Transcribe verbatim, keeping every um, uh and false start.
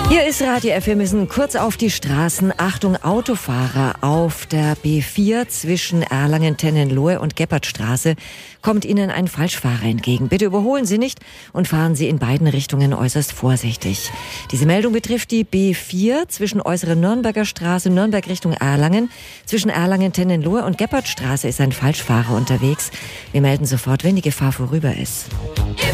Hier ist Radio F. Wir müssen kurz auf die Straßen. Achtung, Autofahrer auf der B vier zwischen Erlangen-Tennenlohe und Gebhardstraße kommt Ihnen ein Falschfahrer entgegen. Bitte überholen Sie nicht und fahren Sie in beiden Richtungen äußerst vorsichtig. Diese Meldung betrifft die B vier zwischen äußere Nürnberger Straße, Nürnberg Richtung Erlangen. Zwischen Erlangen-Tennenlohe und Gebhardstraße ist ein Falschfahrer unterwegs. Wir melden sofort, wenn die Gefahr vorüber ist.